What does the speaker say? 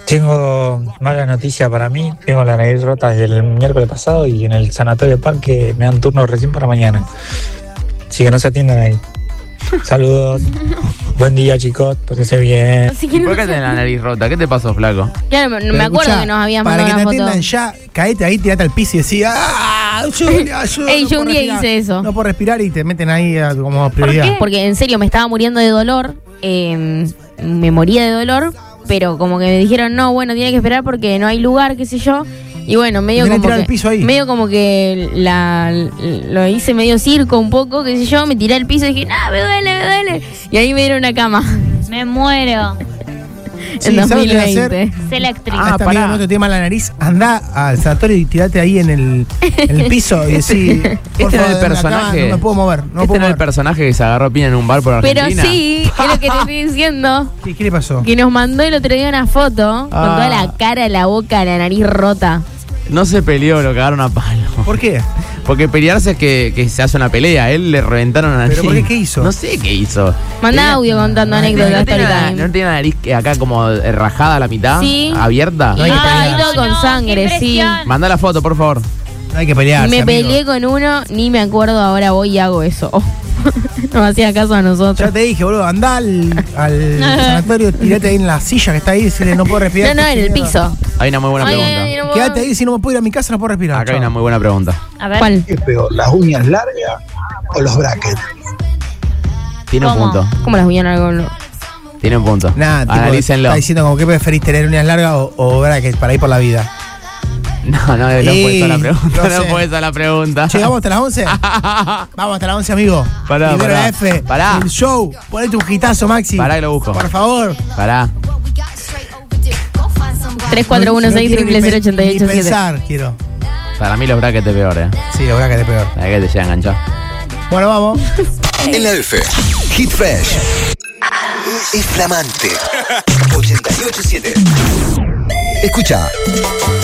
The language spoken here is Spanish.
Tengo mala noticia para mí. Tengo la nariz rota desde el miércoles pasado y en el Sanatorio Parque me dan turno recién para mañana. Así que no se atiendan ahí. Saludos. Buen día, chicos. Pórtense bien. Así que no ¿Por qué sé. tenés la nariz rota? ¿Qué te pasó, flaco? Claro, me Pero acuerdo escuchá, que nos habías para mandado que una te foto. atiendan ya, caete ahí, tirate al piso y decís, ayuda, ayuda. Ey, no yo puedo un día respirar. hice eso. No puedo respirar y te meten ahí como prioridad. Porque en serio me estaba muriendo de dolor. Me moría de dolor. Pero como que me dijeron, no, bueno, tiene que esperar porque no hay lugar, qué sé yo. Y bueno, medio Tenés que como tirar que, al piso ahí. medio como que lo hice medio circo un poco, qué sé yo, me tiré al piso y dije, no, me duele. Y ahí me dieron una cama. Me muero. Sí, En ¿sabes lo que tenés que 2020. Sé la actriz. Ah, pará. amigo, no te tiene mal la nariz, anda al sanatorio y tirate ahí en el piso y decís, por Este no es favor, el dame la cama, personaje. no me puedo mover, no ¿Este puedo no es el mover. personaje que se agarró piña en un bar por Pero Argentina? sí, es lo que te estoy diciendo. ¿Qué le pasó? Que nos mandó el otro día una foto con toda la cara, la boca, la nariz rota. No se peleó, lo cagaron a palo. ¿Por qué? Porque pelearse es que se hace una pelea. A él le reventaron la nariz. ¿Pero por qué? ¿Qué hizo? No sé qué hizo. Manda audio contando anécdotas. ¿No tiene, story la, time. ¿No tiene la nariz acá como rajada a la mitad? Sí. ¿Abierta? No hay que Ah, pelear. y todo con sangre, qué sí. impresión. Manda la foto, por favor. No hay que pelearse, Me amigo. peleé con uno, ni me acuerdo, ahora voy y hago eso. No me hacía caso a nosotros. Ya te dije, boludo, andá al sanatorio, tirate ahí en la silla que está ahí y decirle, no puedo respirar. No, en el mierda. piso. Hay una muy buena Ay, pregunta. ay, no puedo. Quédate ahí, si no me puedo ir a mi casa no puedo respirar. Acá hay Chao. una muy buena pregunta. A ver. ¿Cuál? ¿Qué es peor, las uñas largas o los brackets? Tiene un ¿Cómo? punto. ¿Cómo las uñas algo? Tiene un punto. Nada, tipo, Analícenlo. está diciendo como que preferís tener uñas largas o brackets para ir por la vida. No fue esa la pregunta. no No sé. fue esa la pregunta. ¿Llegamos hasta las 11? Vamos hasta las 11, amigo. Pará, Primero pará. la F. Pará. El show. Ponete un hitazo, Maxi. Pará que lo busco. Por favor. Pará. 3416 Ni pensar, quiero. Para mí los brackets es peor, Sí, los brackets es peor. La que te llega a enganchar. Bueno, vamos. En la F, Hit Fresh. Es flamante. 88.7. Escucha.